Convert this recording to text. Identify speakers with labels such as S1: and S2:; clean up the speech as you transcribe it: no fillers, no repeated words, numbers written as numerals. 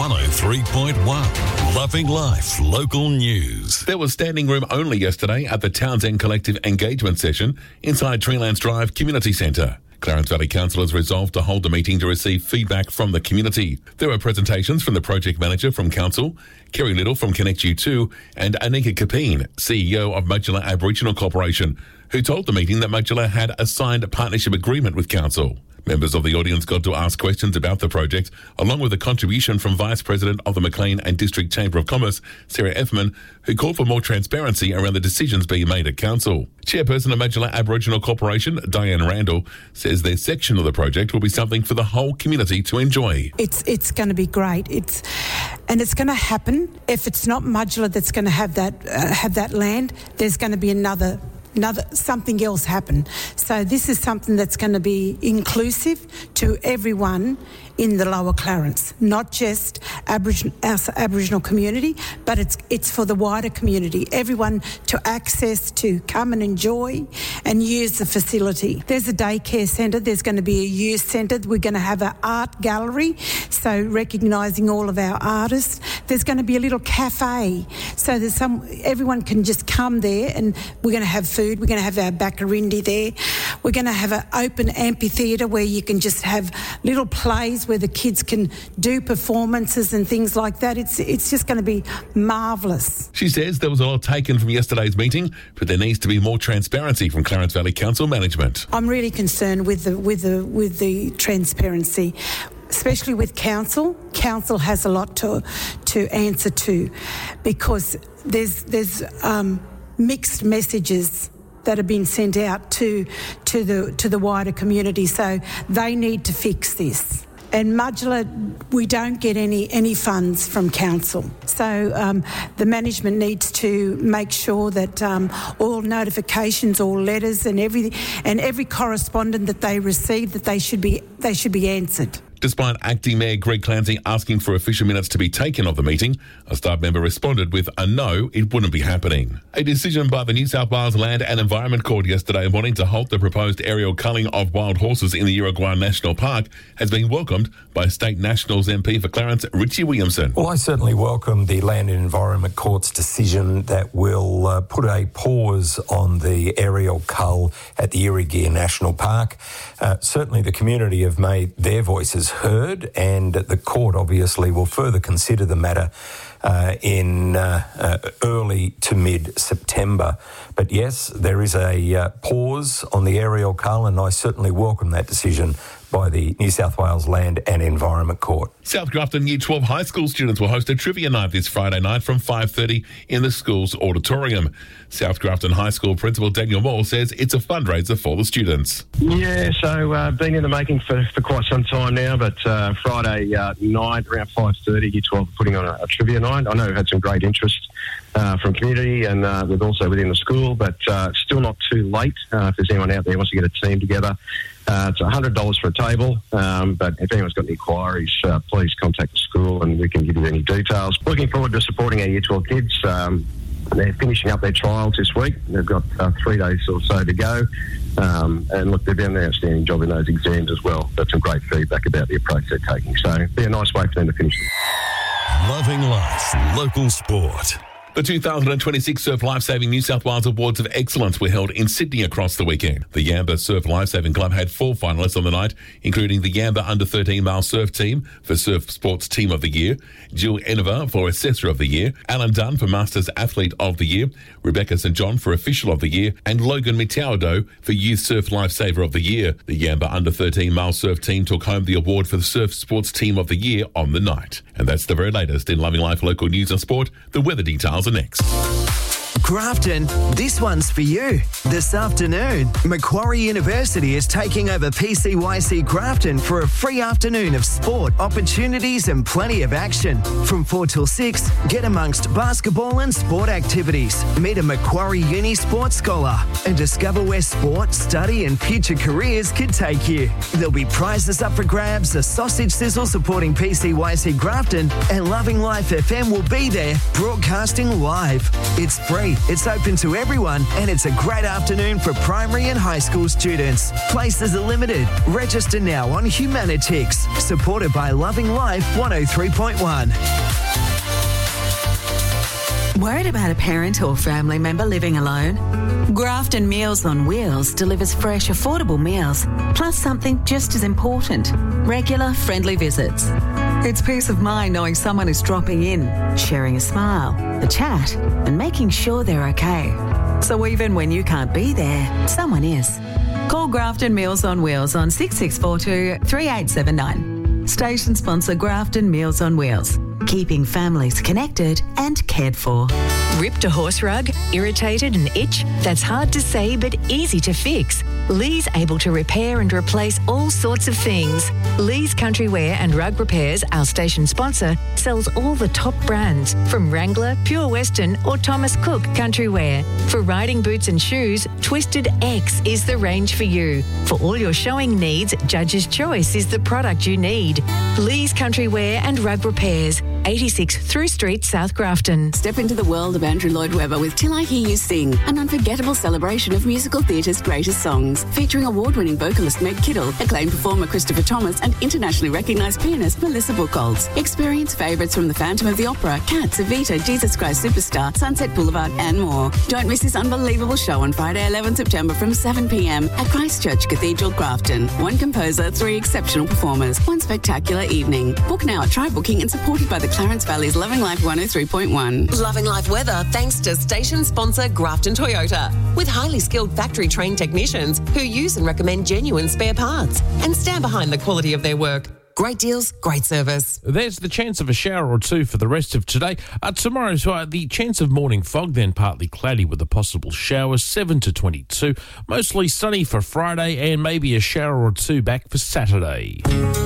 S1: 103.1 Loving Life Local News. There was standing room only yesterday at the Townsend Collective Engagement Session inside Treelands Drive Community Centre. Clarence Valley Councillors resolved to hold the meeting to receive feedback from the community. There were presentations from the project manager from Council, Kerry Little from Connect U2 and Anika Kapeen, CEO of Modular Aboriginal Corporation, who told the meeting that Modular had a signed partnership agreement with Council. Members of the audience got to ask questions about the project, along with a contribution from Vice President of the Maclean and District Chamber of Commerce, Sarah Effman, who called for more transparency around the decisions being made at Council. Chairperson of Modular Aboriginal Corporation, Diane Randall, says their section of the project will be something for the whole community to enjoy.
S2: It's going to be great. It's going to happen. If it's not Modular that's going to have that land, there's going to be another something else happen. So this is something that's going to be inclusive to everyone in the Lower Clarence, not just our Aboriginal community, but it's for the wider community, everyone to access, to come and enjoy and use the facility. There's a daycare centre, there's going to be a youth centre, we're going to have an art gallery, so recognising all of our artists. There's going to be a little cafe, so everyone can just come there, and we're going to have food, we're going to have our bakarindi there, we're going to have an open amphitheatre where you can just have little plays where the kids can do performances and things like that. It's just going to be marvellous.
S1: She says there was a lot taken from yesterday's meeting, but there needs to be more transparency from Clarence Valley Council management.
S2: I'm really concerned with the transparency, especially with Council. Council has a lot to answer to, because there's mixed messages that have been sent out to the wider community. So they need to fix this. And Modular, we don't get any funds from Council. So the management needs to make sure that all notifications, all letters and every correspondence that they receive, that they should be answered.
S1: Despite Acting Mayor Greg Clancy asking for official minutes to be taken of the meeting, a staff member responded with a no, it wouldn't be happening. A decision by the New South Wales Land and Environment Court yesterday wanting to halt the proposed aerial culling of wild horses in the Uruguay National Park has been welcomed by State Nationals MP for Clarence, Richie Williamson.
S3: Well, I certainly welcome the Land and Environment Court's decision that will put a pause on the aerial cull at the Uruguay National Park. Certainly the community have made their voices heard, and the court obviously will further consider the matter in early to mid-September. But yes, there is a pause on the aerial cull, and I certainly welcome that decision by the New South Wales Land and Environment Court.
S1: South Grafton Year 12 high school students will host a trivia night this Friday night from 5:30 in the school's auditorium. South Grafton High School Principal Daniel Moore says it's a fundraiser for the students.
S4: Yeah, so been in the making for quite some time now, but Friday night around 5:30, Year 12 putting on a trivia night. I know we've had some great interest from community and with also within the school, but still not too late if there's anyone out there who wants to get a team together. It's $100 for a table, but if anyone's got any inquiries, please contact the school and we can give you any details. Looking forward to supporting our Year 12 kids. They're finishing up their trials this week. They've got 3 days or so to go. And look, they've done an outstanding job in those exams as well. Got some great feedback about the approach they're taking. So it'll be a nice way for them to finish them.
S1: Loving Life Local Sport. The 2026 Surf Lifesaving New South Wales Awards of Excellence were held in Sydney across the weekend. The Yamba Surf Lifesaving Club had 4 finalists on the night, including the Yamba Under-13 Male Surf Team for Surf Sports Team of the Year, Jill Enova for Assessor of the Year, Alan Dunn for Masters Athlete of the Year, Rebecca St John for Official of the Year, and Logan Mitiaudo for Youth Surf Lifesaver of the Year. The Yamba Under-13 Male Surf Team took home the award for the Surf Sports Team of the Year on the night. And that's the very latest in Loving Life Local News and Sport. The weather details are next.
S5: Grafton, this one's for you. This afternoon, Macquarie University is taking over PCYC Grafton for a free afternoon of sport, opportunities and plenty of action. From 4 till 6, get amongst basketball and sport activities. Meet a Macquarie Uni sports scholar and discover where sport, study and future careers could take you. There'll be prizes up for grabs, a sausage sizzle supporting PCYC Grafton, and Loving Life FM will be there broadcasting live. It's free. free. It's open to everyone and it's a great afternoon for primary and high school students. Places are limited. Register now on Humanitix. Supported by Loving Life 103.1.
S6: Worried about a parent or family member living alone? Grafton Meals on Wheels delivers fresh, affordable meals, plus something just as important, regular, friendly visits. It's peace of mind knowing someone is dropping in, sharing a smile, a chat, and making sure they're okay. So even when you can't be there, someone is. Call Grafton Meals on Wheels on 6642 3879. Station sponsor Grafton Meals on Wheels. Keeping families connected and cared for.
S7: Ripped a horse rug? Irritated an itch? That's hard to say but easy to fix. Lee's able to repair and replace all sorts of things. Lee's Country Wear and Rug Repairs, our station sponsor, sells all the top brands from Wrangler, Pure Western or Thomas Cook Country Wear. For riding boots and shoes, Twisted X is the range for you. For all your showing needs, Judge's Choice is the product you need. Lee's Country Wear and Rug Repairs, 86 Through Street, South Grafton.
S8: Step into the world of Andrew Lloyd Webber with Till I Hear You Sing, an unforgettable celebration of musical theatre's greatest songs, featuring award-winning vocalist Meg Kittle, acclaimed performer Christopher Thomas, and internationally recognised pianist Melissa Buchholz. Experience favourites from The Phantom of the Opera, Cats, Evita, Jesus Christ Superstar, Sunset Boulevard, and more. Don't miss this unbelievable show on Friday, 11 September from 7 p.m. at Christchurch Cathedral, Grafton. One composer, 3 exceptional performers, one spectacular evening. Book now at Try Booking and supported by the Clarence Valley's Loving Life 103.1.
S9: Loving Life weather thanks to station sponsor Grafton Toyota, with highly skilled factory trained technicians who use and recommend genuine spare parts and stand behind the quality of their work. Great deals, great service.
S10: There's the chance of a shower or two for the rest of today. Tomorrow's the chance of morning fog, then partly cloudy with a possible shower, 7 to 22. Mostly sunny for Friday and maybe a shower or two back for Saturday.